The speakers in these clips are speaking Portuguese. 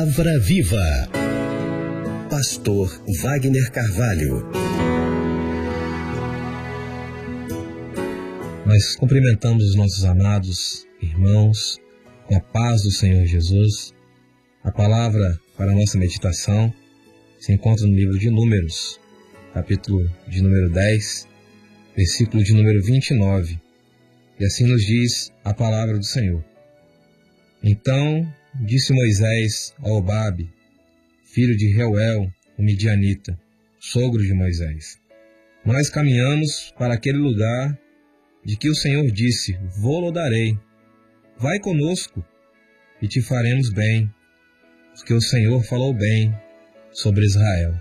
Palavra Viva. Pastor Wagner Carvalho. Nós cumprimentamos os nossos amados irmãos com a paz do Senhor Jesus. A palavra para a nossa meditação se encontra no livro de Números, capítulo de número 10, versículo de número 29. E assim nos diz a palavra do Senhor. Então disse Moisés a Hobabe, filho de Reuel, o midianita, sogro de Moisés: Nós caminhamos para aquele lugar de que o Senhor disse: Vou-lo darei. Vai conosco e te faremos bem, porque o Senhor falou bem sobre Israel.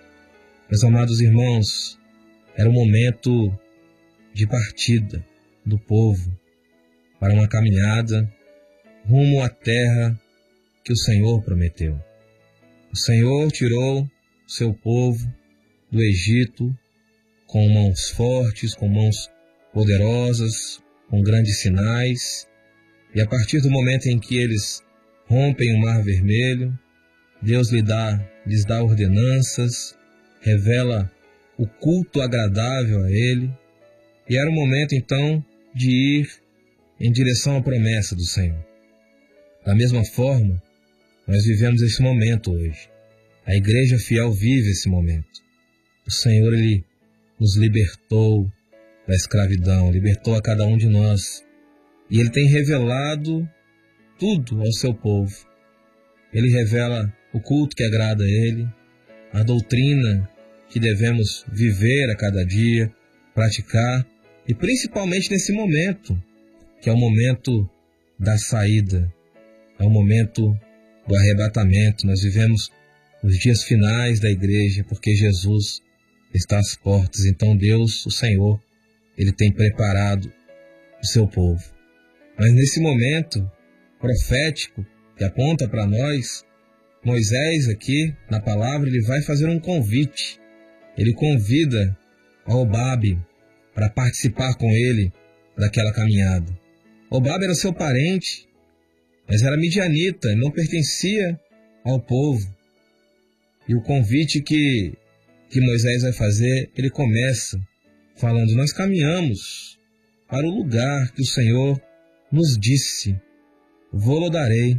Meus amados irmãos, era o momento de partida do povo para uma caminhada rumo à terra que o Senhor prometeu. O Senhor tirou o seu povo do Egito com mãos fortes, com mãos poderosas, com grandes sinais, e a partir do momento em que eles rompem o Mar Vermelho, Deus lhes dá ordenanças, revela o culto agradável a Ele, e era o momento então de ir em direção à promessa do Senhor. Da mesma forma, nós vivemos esse momento hoje. A igreja fiel vive esse momento. O Senhor, Ele nos libertou da escravidão, libertou a cada um de nós. E Ele tem revelado tudo ao seu povo. Ele revela o culto que agrada a Ele, a doutrina que devemos viver a cada dia, praticar, e principalmente nesse momento, que é o momento da saída, é o momento do arrebatamento. Nós vivemos os dias finais da igreja, porque Jesus está às portas. Então Deus, o Senhor, Ele tem preparado o seu povo. Mas nesse momento profético que aponta para nós, Moisés aqui, na palavra, ele vai fazer um convite. Ele convida a Hobabe para participar com ele daquela caminhada. Hobabe era seu parente, mas era midianita, não pertencia ao povo. E o convite que Moisés vai fazer, ele começa falando: nós caminhamos para o lugar que o Senhor nos disse, vou-lo darei.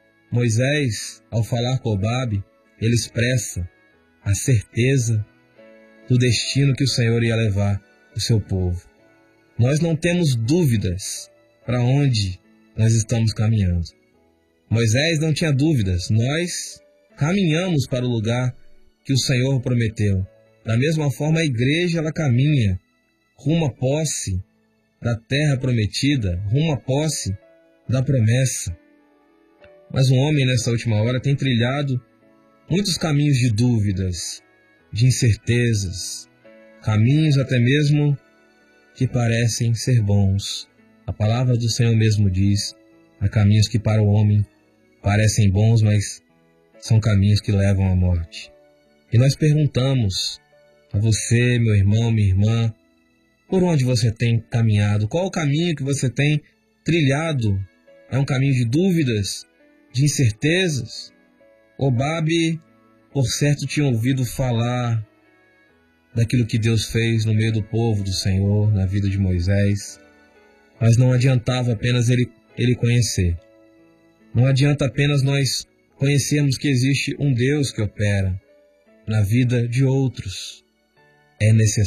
Moisés, ao falar com Hobabe, ele expressa a certeza do destino que o Senhor ia levar o seu povo. Nós não temos dúvidas para onde nós estamos caminhando. Moisés não tinha dúvidas, nós caminhamos para o lugar que o Senhor prometeu. Da mesma forma, a igreja ela caminha rumo à posse da terra prometida, rumo à posse da promessa. Mas um homem nessa última hora tem trilhado muitos caminhos de dúvidas, de incertezas, caminhos até mesmo que parecem ser bons. A palavra do Senhor mesmo diz: há caminhos que para o homem parecem bons, mas são caminhos que levam à morte. E nós perguntamos a você, meu irmão, minha irmã, por onde você tem caminhado? Qual o caminho que você tem trilhado? É um caminho de dúvidas, de incertezas? Hobabe, por certo, tinha ouvido falar daquilo que Deus fez no meio do povo do Senhor, na vida de Moisés, mas não adiantava apenas ele conhecer. Não adianta apenas nós conhecermos que existe um Deus que opera na vida de outros. É necessário